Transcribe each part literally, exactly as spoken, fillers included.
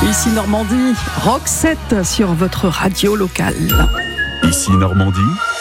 Ici Normandie, Roxette sur votre radio locale. Ici Normandie,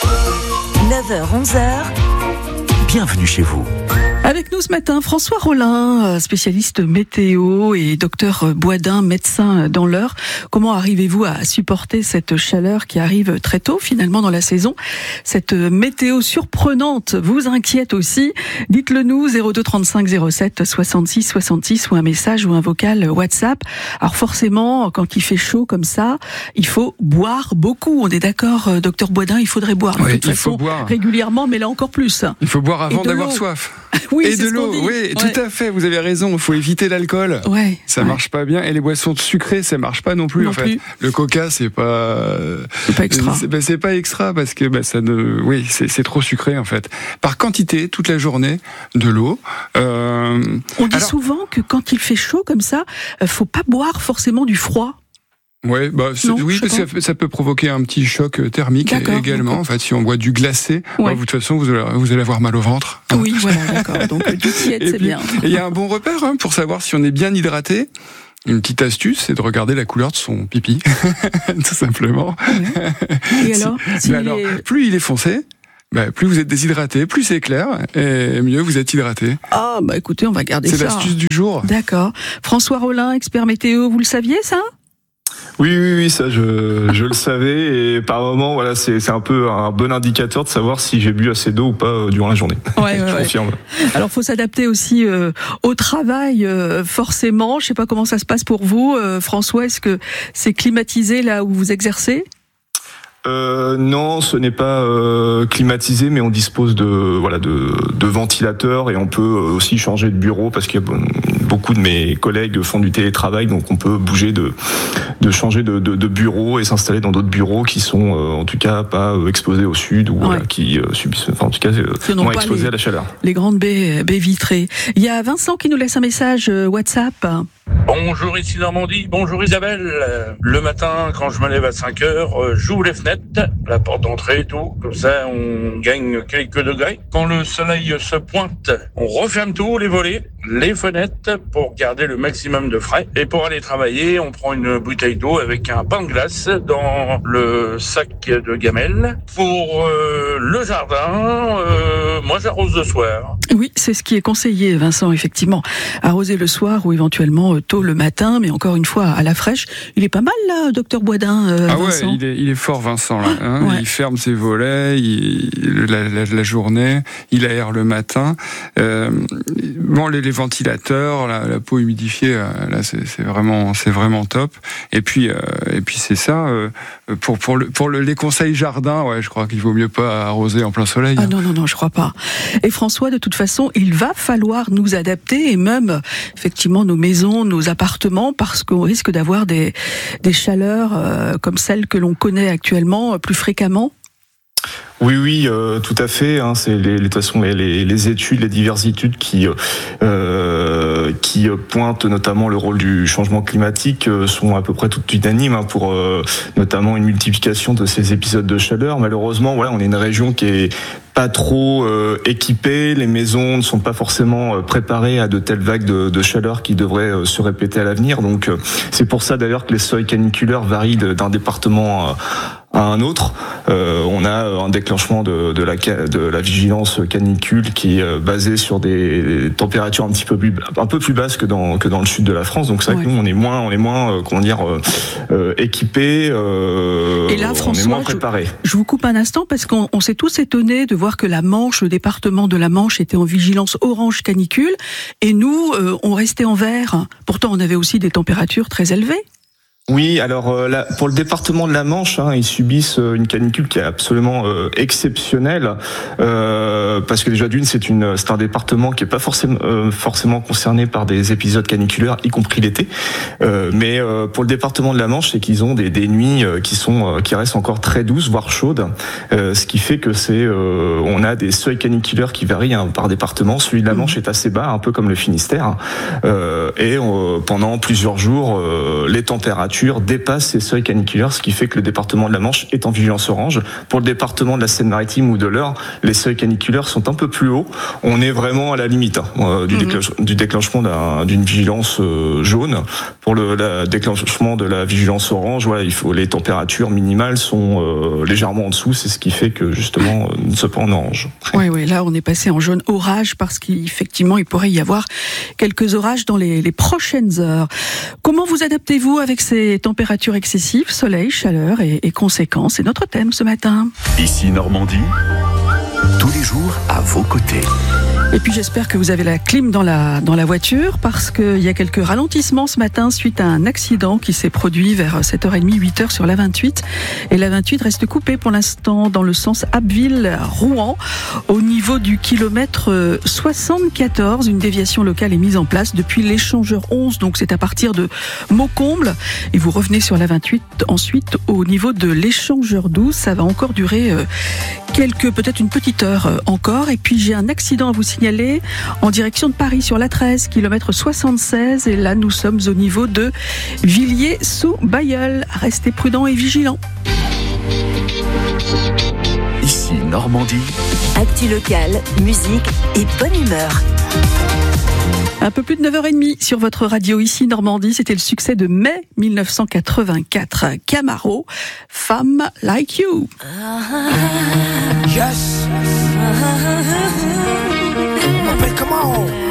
neuf heures onze heures. Bienvenue chez vous. Avec nous ce matin, François Rollin, spécialiste météo, et docteur Boisdin, médecin dans l'Eure. Comment arrivez-vous à supporter cette chaleur qui arrive très tôt finalement dans la saison? Cette météo surprenante vous inquiète aussi? Dites-le nous, zéro deux trente-cinq zéro sept soixante-six soixante-six, ou un message ou un vocal WhatsApp. Alors forcément, quand il fait chaud comme ça, il faut boire beaucoup. On est d'accord, docteur Boisdin, il faudrait boire de oui, toute il façon faut boire. régulièrement, mais là encore plus. Il faut boire avant de d'avoir l'eau. soif. Oui, et c'est de ce l'eau, qu'on dit. oui, Ouais. tout à fait, vous avez raison, il faut éviter l'alcool. Ouais, Ça ouais. marche pas bien, et les boissons sucrées, ça marche pas non plus Non en fait. plus. Le coca, c'est pas C'est pas extra. C'est, ben, c'est pas extra parce que ben, ça ne oui, c'est, c'est trop sucré en fait. Par quantité, toute la journée, de l'eau. Euh... On dit Alors, souvent que quand il fait chaud comme ça, euh, faut pas boire forcément du froid. Ouais, bah, c'est, Non, oui, je sais parce que ça, ça peut provoquer un petit choc thermique D'accord, également. d'accord. En fait, si on boit du glacé, Ouais. bah, de toute façon, vous allez, vous allez avoir mal au ventre. Oui, voilà, d'accord. Donc du tiède, Et c'est puis, bien. Il y a un bon repère hein, pour savoir si on est bien hydraté. Une petite astuce, c'est de regarder la couleur de son pipi, tout simplement. Ouais. Et alors, s'il Mais alors, est- plus il est foncé, bah, plus vous êtes déshydraté, plus c'est clair, et mieux vous êtes hydraté. Ah, bah écoutez, on va garder C'est ça. l'astuce du jour. D'accord. François Rollin, expert météo, vous le saviez ça? Oui, oui, oui, ça je, je le savais, et par moment, voilà, c'est, c'est un peu un bon indicateur de savoir si j'ai bu assez d'eau ou pas euh, durant la journée. Ouais, ouais, je ouais. confirme. Alors, faut s'adapter aussi euh, au travail, euh, forcément. Je sais pas comment ça se passe pour vous, euh, François. Est-ce que c'est climatisé là où vous exercez? Euh, non, ce n'est pas euh, climatisé, mais on dispose de voilà de, de ventilateurs, et on peut aussi changer de bureau parce que bon, beaucoup de mes collègues font du télétravail, donc on peut bouger de de changer de, de, de bureau et s'installer dans d'autres bureaux qui sont euh, en tout cas pas euh, exposés au sud, ou Ouais. voilà, qui euh, subissent, enfin en tout cas euh, Qui n'ont moins pas exposés les- à la chaleur. Les grandes baies, baies vitrées. Il y a Vincent qui nous laisse un message euh, WhatsApp. Bonjour, ici Normandie. Bonjour Isabelle. Euh, Le matin, quand je me lève à cinq heures, euh, j'ouvre les fenêtres, la porte d'entrée et tout. Comme ça, on gagne quelques degrés. Quand le soleil se pointe, on referme tout, les volets, les fenêtres, pour garder le maximum de frais. Et pour aller travailler, on prend une bouteille d'eau avec un pain de glace dans le sac de gamelle. Pour euh, le jardin, euh, moi j'arrose le soir. Oui, c'est ce qui est conseillé, Vincent, effectivement. Arroser le soir ou éventuellement euh, tôt le matin, mais encore une fois à la fraîche. Il est pas mal là, docteur Boisdin, euh, Ah ouais, Vincent. il est, il est fort Vincent là. Hein. Ouais. Il ferme ses volets, il, la, la, la journée, il aère le matin. Euh, bon, les, les ventilateurs, la, la peau humidifiée, euh, là c'est, c'est vraiment, c'est vraiment top. Et puis, euh, et puis c'est ça. Euh, pour pour le, pour le, les conseils jardin, ouais, je crois qu'il vaut mieux pas arroser en plein soleil. Ah non, non, non, je crois pas. Et François, de toute façon, il va falloir nous adapter, et même, effectivement, nos maisons, nos appartements, parce qu'on risque d'avoir des, des chaleurs euh, comme celles que l'on connaît actuellement euh, plus fréquemment. Oui, oui, euh, tout à fait. Hein, c'est les, les, de toute façon les, les, les études, les diverses études qui euh, qui pointent notamment le rôle du changement climatique euh, sont à peu près toutes unanimes hein, pour euh, notamment une multiplication de ces épisodes de chaleur. Malheureusement, voilà, on est une région qui est pas trop euh, équipée. Les maisons ne sont pas forcément préparées à de telles vagues de, de chaleur qui devraient euh, se répéter à l'avenir. Donc, euh, c'est pour ça d'ailleurs que les seuils caniculaires varient de, d'un département à à un autre. Euh, on a un déclenchement de, de, la, de la vigilance canicule qui est euh, basée sur des, des températures un petit peu plus, un peu plus basses que dans, que dans le sud de la France. Donc c'est vrai Ouais. que nous, on est moins, on est moins, euh, comment dire, euh, euh, équipés. Euh, Et là, on est François, moins je- préparés. Je vous coupe un instant parce qu'on on s'est tous étonnés de voir que la Manche, le département de la Manche, était en vigilance orange canicule, et nous, euh, on restait en vert. Pourtant, on avait aussi des températures très élevées. Oui, alors euh, là, pour le département de la Manche, hein, ils subissent euh, une canicule qui est absolument euh, exceptionnelle, euh, parce que déjà d'une, c'est une, c'est un département qui est pas forcément euh, forcément concerné par des épisodes caniculaires, y compris l'été. Euh, mais euh, pour le département de la Manche, c'est qu'ils ont des, des nuits euh, qui sont, euh, qui restent encore très douces, voire chaudes, euh, ce qui fait que c'est, euh, on a des seuils caniculaires qui varient hein, par département. Celui de la Manche est assez bas, un peu comme le Finistère, euh, et euh, pendant plusieurs jours, euh, les températures température dépasse ces seuils caniculaires, ce qui fait que le département de la Manche est en vigilance orange. Pour le département de la Seine-Maritime ou de l'Eure, les seuils caniculaires sont un peu plus hauts. On est vraiment à la limite hein, euh, du, mmh. déclenche, du déclenchement d'un, d'une vigilance euh, jaune. Pour le la, déclenchement de la vigilance orange, voilà, il faut, les températures minimales sont euh, légèrement en dessous. C'est ce qui fait que justement, euh, ne soit pas en orange. Oui, oui, là on est passé en jaune orage parce qu'effectivement il pourrait y avoir quelques orages dans les, les prochaines heures. Comment vous adaptez-vous avec ces températures excessives, soleil, chaleur et, et conséquences? C'est notre thème ce matin. Ici Normandie, tous les jours à vos côtés. Et puis j'espère que vous avez la clim dans la, dans la voiture parce qu'il y a quelques ralentissements ce matin suite à un accident qui s'est produit vers sept heures trente, huit heures sur l'A vingt-huit. Et l'A vingt-huit reste coupée pour l'instant dans le sens Abbeville-Rouen au niveau du kilomètre soixante-quatorze. Une déviation locale est mise en place depuis l'échangeur onze, donc c'est à partir de Maucomble. Et vous revenez sur l'A vingt-huit ensuite au niveau de l'échangeur douze. Ça va encore durer euh, quelques, peut-être une petite heure euh, encore. Et puis j'ai un accident à vous signaler en direction de Paris sur l'A treize, kilomètre soixante-seize. Et là, nous sommes au niveau de Villiers-sous-Bailleul. Restez prudents et vigilants. Ici Normandie. Actu locale, musique et bonne humeur. Un peu plus de neuf heures trente sur votre radio ici Normandie, c'était le succès de mai dix-neuf cent quatre-vingt-quatre. Camaro, Femme Like You. Yes. But come on.